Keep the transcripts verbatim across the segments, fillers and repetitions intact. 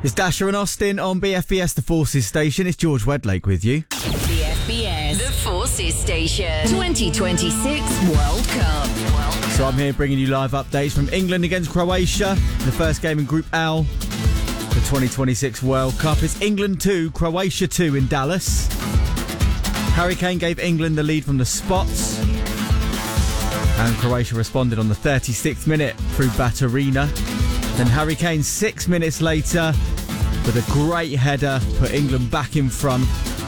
It's Dasher and Austin on B F B S The Forces Station. It's George Wedlake with you. B F B S The Forces Station twenty twenty-six World Cup. World Cup. So I'm here bringing you live updates from England against Croatia. The first game in Group L, the twenty twenty-six World Cup. It's England two, Croatia two in Dallas. Harry Kane gave England the lead from the spots. And Croatia responded on the thirty-sixth minute through Baturina. Then Harry Kane, six minutes later, with a great header, put England back in front.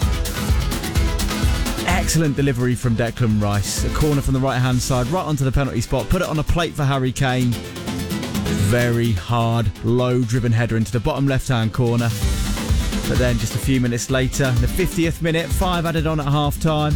Excellent delivery from Declan Rice. A corner from the right-hand side, right onto the penalty spot. Put it on a plate for Harry Kane. Very hard, low-driven header into the bottom left-hand corner. But then just a few minutes later, the fiftieth minute, five added on at half-time.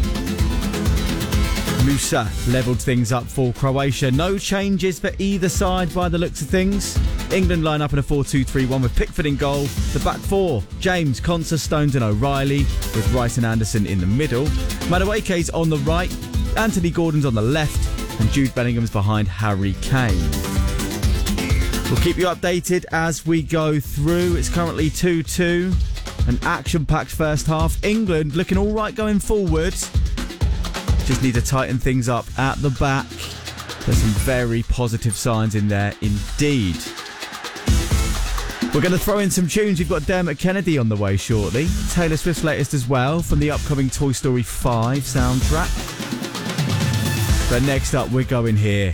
Musa levelled things up for Croatia. No changes for either side by the looks of things. England line up in a four two three one with Pickford in goal. The back four, James, Konsa, Stones and O'Reilly, with Rice and Anderson in the middle. Madueke's on the right, Anthony Gordon's on the left, and Jude Bellingham's behind Harry Kane. We'll keep you updated as we go through. It's currently two two, an action-packed first half. England looking all right going forward. Just need to tighten things up at the back. There's some very positive signs in there indeed. We're going to throw in some tunes. We've got Dermot Kennedy on the way shortly. Taylor Swift's latest as well from the upcoming Toy Story five soundtrack. But next up, we're going here.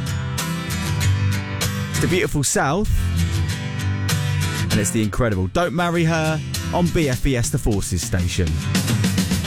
It's the beautiful South. And it's the incredible Don't Marry Her on B F B S The Forces Station.